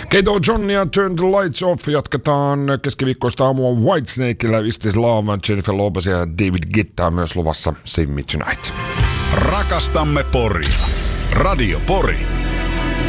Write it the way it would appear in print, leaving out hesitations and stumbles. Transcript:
Kato Johnia Turn the Lights Off. Jatketaan keskiviikkoista aamua Whitesnakella, Is This Love, Jennifer Lopez ja David Guetta myös luvassa Save Me Tonight. Rakastamme Poria. Radio Pori.